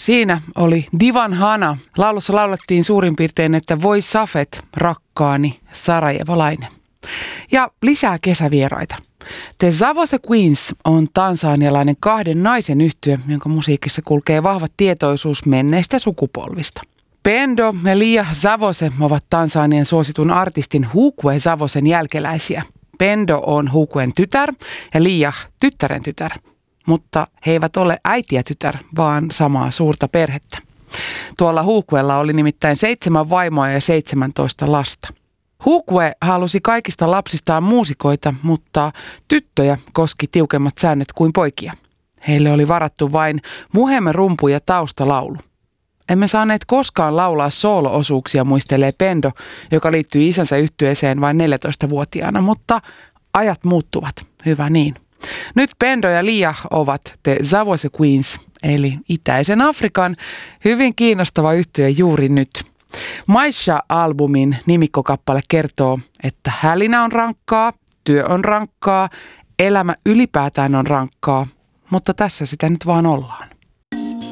Siinä oli Divan Hana. Laulussa laulettiin suurin piirtein, että voi Safet, rakkaani, sarajevolainen. Ja lisää kesävieraita. The Zavose Queens on tansanialainen 2 naisen yhtye, jonka musiikissa kulkee vahva tietoisuus menneistä sukupolvista. Pendo ja Lia Zavose ovat Tansanian suositun artistin Hukwe Zavosen jälkeläisiä. Pendo on Hukwen tytär ja Lia tyttären tytär, mutta he eivät ole äiti ja tytär, vaan samaa suurta perhettä. Tuolla Hukwella oli nimittäin 7 vaimoa ja 17 lasta. Hukwe halusi kaikista lapsistaan muusikoita, mutta tyttöjä koski tiukemmat säännöt kuin poikia. Heille oli varattu vain muhemme-rumpu ja taustalaulu. Emme saaneet koskaan laulaa soolo-osuuksia, muistelee Pendo, joka liittyi isänsä yhtyeeseen vain 14-vuotiaana, mutta ajat muuttuvat. Hyvä niin. Nyt Pendo ja Lia ovat The Zavose Queens, eli Itäisen Afrikan hyvin kiinnostava yhtye juuri nyt. Maisha-albumin nimikkokappale kertoo, että hälinä on rankkaa, työ on rankkaa, elämä ylipäätään on rankkaa, mutta tässä sitä nyt vaan ollaan.